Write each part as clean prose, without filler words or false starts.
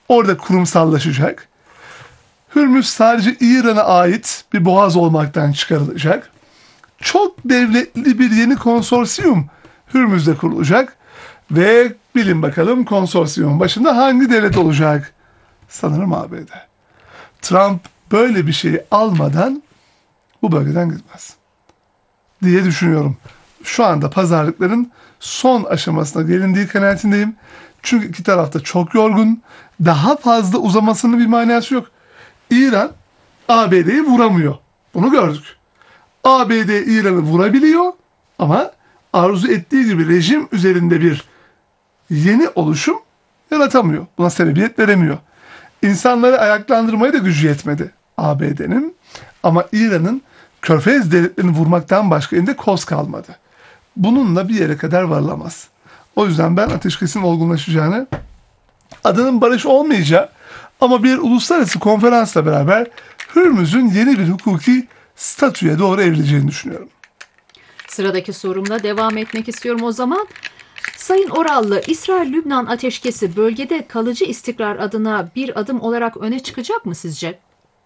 orada kurumsallaşacak. Hürmüz sadece İran'a ait bir boğaz olmaktan çıkarılacak. Çok devletli bir yeni konsorsiyum Hürmüz'de kurulacak. Ve bilin bakalım konsorsiyumun başında hangi devlet olacak? Sanırım ABD. Trump böyle bir şeyi almadan bu bölgeden gitmez diye düşünüyorum. Şu anda pazarlıkların son aşamasına gelindiği kanaatindeyim. Çünkü iki taraf da çok yorgun. Daha fazla uzamasının bir manası yok. İran ABD'yi vuramıyor. Bunu gördük. ABD İran'ı vurabiliyor ama arzu ettiği gibi rejim üzerinde bir yeni oluşum yaratamıyor. Buna sebebiyet veremiyor. İnsanları ayaklandırmaya da gücü yetmedi ABD'nin. Ama İran'ın Körfez devletlerini vurmaktan başka elinde koz kalmadı. Bununla bir yere kadar varılamaz. O yüzden ben ateşkesin olgunlaşacağını, adının barış olmayacağı ama bir uluslararası konferansla beraber Hürmüz'ün yeni bir hukuki statüye doğru evrileceğini düşünüyorum. Sıradaki sorumla devam etmek istiyorum o zaman. Sayın Orallı, İsrail-Lübnan ateşkesi bölgede kalıcı istikrar adına bir adım olarak öne çıkacak mı sizce?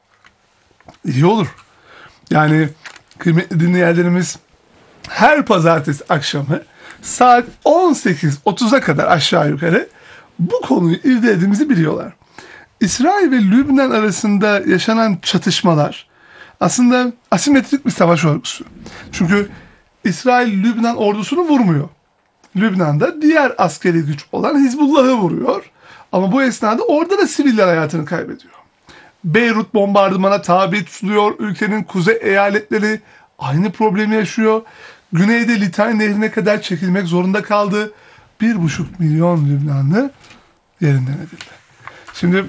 İyi olur. Yani kıymetli dinleyenlerimiz her pazartesi akşamı saat 18.30'a kadar aşağı yukarı bu konuyu irdelediğimizi biliyorlar. İsrail ve Lübnan arasında yaşanan çatışmalar aslında asimetrik bir savaş örgüsü. Çünkü İsrail Lübnan ordusunu vurmuyor. Lübnan'da diğer askeri güç olan Hizbullah'ı vuruyor. Ama bu esnada orada da siviller hayatını kaybediyor. Beyrut bombardımana tabi tutuluyor. Ülkenin kuzey eyaletleri aynı problemi yaşıyor. Güneyde Litani Nehri'ne kadar çekilmek zorunda kaldı. 1,5 milyon Lübnanlı yerinden edildi. Şimdi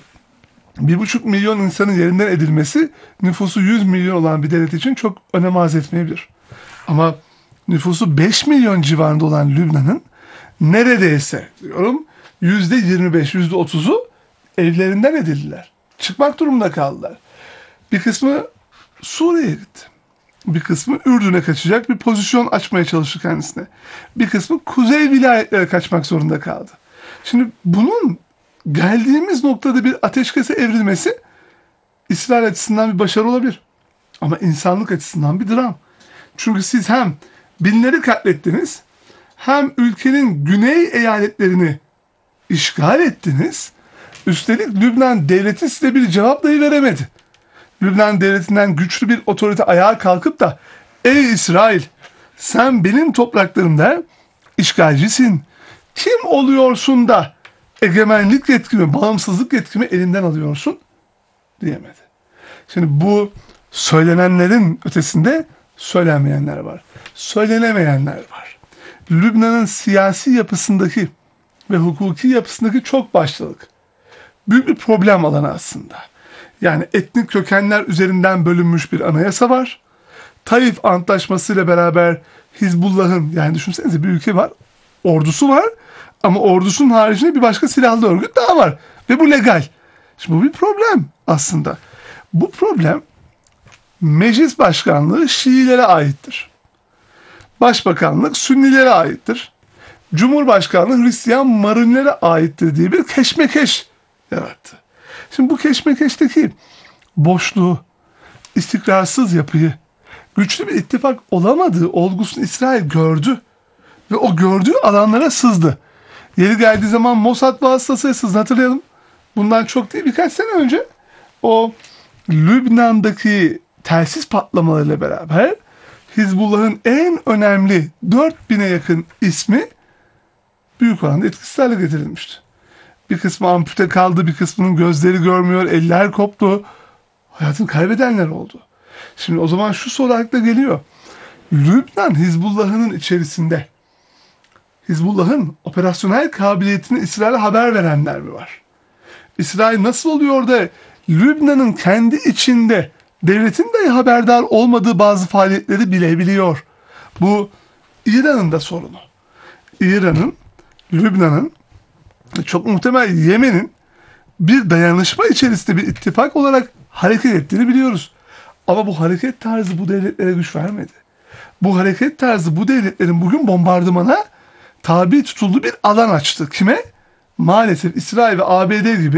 1,5 milyon insanın yerinden edilmesi nüfusu 100 milyon olan bir devlet için çok önem arz etmeyebilir. Ama nüfusu 5 milyon civarında olan Lübnan'ın neredeyse diyorum %25, %30'u evlerinden edildiler. Çıkmak durumunda kaldılar. Bir kısmı Suriye'ye gitti. Bir kısmı Ürdün'e kaçacak bir pozisyon açmaya çalıştı kendisine. Bir kısmı kuzey vilayetlere kaçmak zorunda kaldı. Şimdi bunun geldiğimiz noktada bir ateşkese evrilmesi İsrail açısından bir başarı olabilir. Ama insanlık açısından bir dram. Çünkü siz hem binleri katlettiniz, hem ülkenin güney eyaletlerini işgal ettiniz. Üstelik Lübnan devleti size bir cevap dahi veremedi. Lübnan devletinden güçlü bir otorite ayağa kalkıp da ey İsrail sen benim topraklarımda işgalcisin. Kim oluyorsun da egemenlik yetkimi, bağımsızlık yetkimi elinden alıyorsun diyemedi. Şimdi bu söylenenlerin ötesinde söylenmeyenler var. Söylenemeyenler var. Lübnan'ın siyasi yapısındaki ve hukuki yapısındaki çok başlılık büyük bir problem alanı aslında. Yani etnik kökenler üzerinden bölünmüş bir anayasa var. Taif Antlaşması ile beraber Hizbullah'ın, yani düşünsenize bir ülke var, ordusu var ama ordusunun haricinde bir başka silahlı örgüt daha var ve bu legal. Şimdi bu bir problem aslında. Bu problem meclis başkanlığı Şiilere aittir. Başbakanlık Sünnilere aittir. Cumhurbaşkanlığı Hristiyan Maronilere aittir diye bir keşmekeş yarattı. Şimdi bu keşmekeşteki boşluğu, istikrarsız yapıyı, güçlü bir ittifak olamadığı olgusunu İsrail gördü ve o gördüğü alanlara sızdı. Yeri geldiği zaman Mossad vasıtasıyla sızdı, hatırlayalım. Bundan çok değil, birkaç sene önce o Lübnan'daki telsiz patlamalarıyla beraber Hizbullah'ın en önemli 4000'e yakın ismi büyük oranda etkisiz hale getirilmişti. Bir kısmı ampute kaldı, bir kısmının gözleri görmüyor, eller koptu. Hayatını kaybedenler oldu. Şimdi o zaman şu soru akla geliyor. Lübnan Hizbullah'ın içerisinde Hizbullah'ın operasyonel kabiliyetini İsrail'e haber verenler mi var? İsrail nasıl oluyor da Lübnan'ın kendi içinde devletin de haberdar olmadığı bazı faaliyetleri bilebiliyor? Bu İran'ın da sorunu. İran'ın, Lübnan'ın, çok muhtemel Yemen'in bir dayanışma içerisinde bir ittifak olarak hareket ettiğini biliyoruz. Ama bu hareket tarzı bu devletlere güç vermedi. Bu hareket tarzı bu devletlerin bugün bombardımana tabi tutulduğu bir alan açtı. Kime? Maalesef İsrail ve ABD gibi